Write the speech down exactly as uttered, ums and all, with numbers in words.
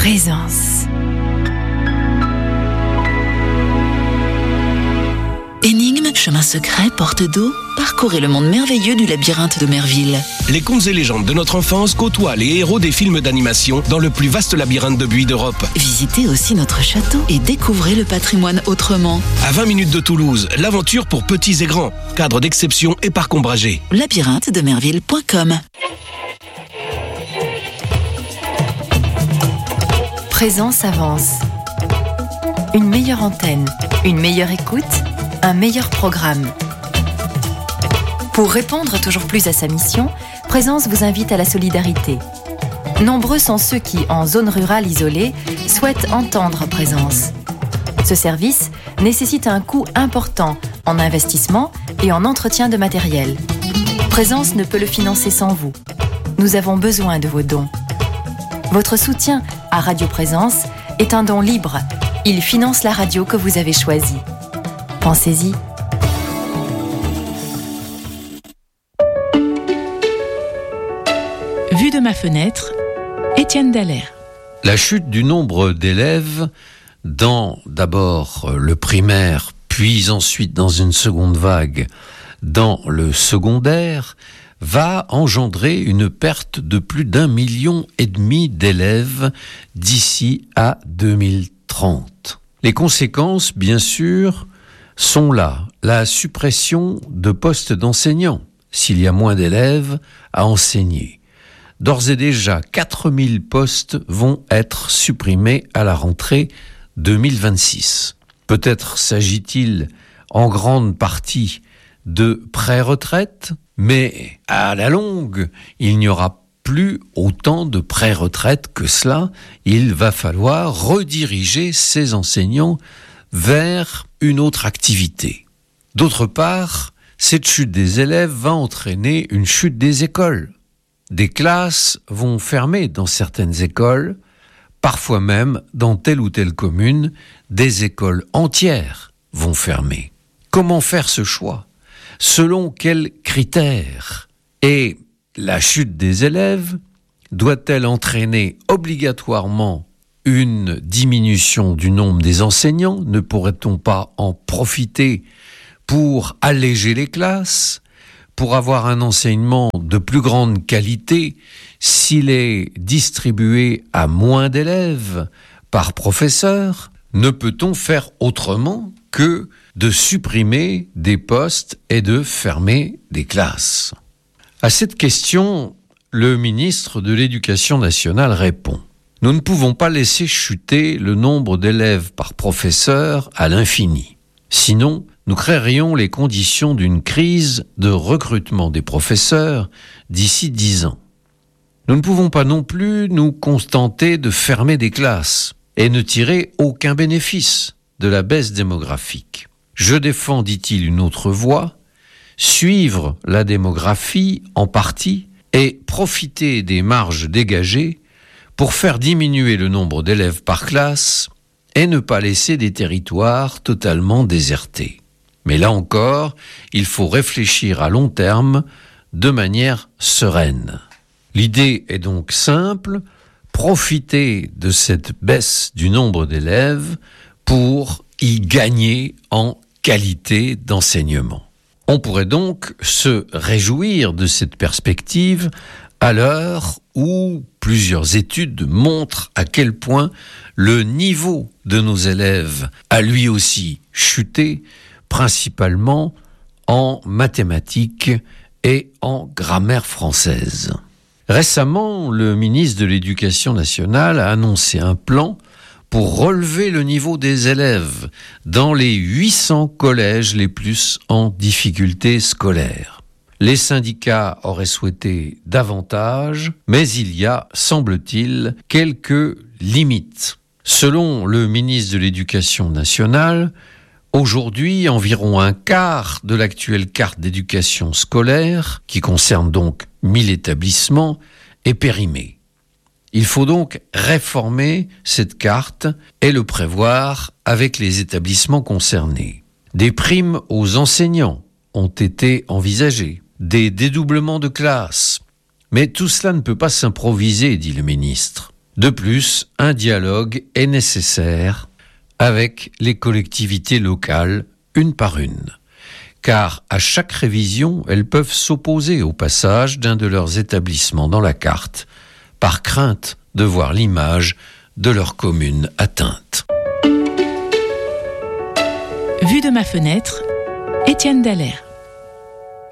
Présence. Énigmes, chemins secrets, portes d'eau, parcourez le monde merveilleux du labyrinthe de Merville. Les contes et légendes de notre enfance côtoient les héros des films d'animation dans le plus vaste labyrinthe de buis d'Europe. Visitez aussi notre château et découvrez le patrimoine autrement. À vingt minutes de Toulouse, l'aventure pour petits et grands. Cadre d'exception et parc ombragé. labyrinthe de merville point com. Présence avance. Une meilleure antenne, une meilleure écoute, un meilleur programme. Pour répondre toujours plus à sa mission, Présence vous invite à la solidarité. Nombreux sont ceux qui, en zone rurale isolée, souhaitent entendre Présence. Ce service nécessite un coût important en investissement et en entretien de matériel. Présence ne peut le financer sans vous. Nous avons besoin de vos dons. Votre soutien à Radio Présence est un don libre. Il finance la radio que vous avez choisie. Pensez-y. Vue de ma fenêtre, Étienne Dallaire. La chute du nombre d'élèves dans d'abord le primaire, puis ensuite dans une seconde vague, dans le secondaire, va engendrer une perte de plus d'un million et demi d'élèves d'ici à deux mille trente. Les conséquences, bien sûr, sont là. La suppression de postes d'enseignants, s'il y a moins d'élèves à enseigner. D'ores et déjà, quatre mille postes vont être supprimés à la rentrée deux mille vingt-six. Peut-être s'agit-il en grande partie de pré-retraite, mais à la longue, il n'y aura plus autant de pré-retraite que cela. Il va falloir rediriger ces enseignants vers une autre activité. D'autre part, cette chute des élèves va entraîner une chute des écoles. Des classes vont fermer dans certaines écoles, parfois même dans telle ou telle commune, des écoles entières vont fermer. Comment faire ce choix ? Selon quels critères ? Et la chute des élèves doit-elle entraîner obligatoirement une diminution du nombre des enseignants ? Ne pourrait-on pas en profiter pour alléger les classes, pour avoir un enseignement de plus grande qualité s'il est distribué à moins d'élèves par professeur? Ne peut-on faire autrement que de supprimer des postes et de fermer des classes? À cette question, le ministre de l'Éducation nationale répond : nous ne pouvons pas laisser chuter le nombre d'élèves par professeur à l'infini. Sinon, nous créerions les conditions d'une crise de recrutement des professeurs d'ici dix ans. Nous ne pouvons pas non plus nous contenter de fermer des classes et ne tirer aucun bénéfice de la baisse démographique. Je défends, dit-il, une autre voie, suivre la démographie en partie et profiter des marges dégagées pour faire diminuer le nombre d'élèves par classe et ne pas laisser des territoires totalement désertés. Mais là encore, il faut réfléchir à long terme de manière sereine. L'idée est donc simple, profiter de cette baisse du nombre d'élèves pour y gagner en qualité d'enseignement. On pourrait donc se réjouir de cette perspective à l'heure où plusieurs études montrent à quel point le niveau de nos élèves a lui aussi chuté, principalement en mathématiques et en grammaire française. Récemment, le ministre de l'Éducation nationale a annoncé un plan pour relever le niveau des élèves dans les huit cents collèges les plus en difficulté scolaire. Les syndicats auraient souhaité davantage, mais il y a, semble-t-il, quelques limites. Selon le ministre de l'Éducation nationale, aujourd'hui, environ un quart de l'actuelle carte d'éducation scolaire, qui concerne donc mille établissements, est périmée. Il faut donc réformer cette carte et le prévoir avec les établissements concernés. Des primes aux enseignants ont été envisagées, des dédoublements de classes. Mais tout cela ne peut pas s'improviser, dit le ministre. De plus, un dialogue est nécessaire avec les collectivités locales, une par une. Car à chaque révision, elles peuvent s'opposer au passage d'un de leurs établissements dans la carte, par crainte de voir l'image de leur commune atteinte. Vue de ma fenêtre, Étienne Dallaire.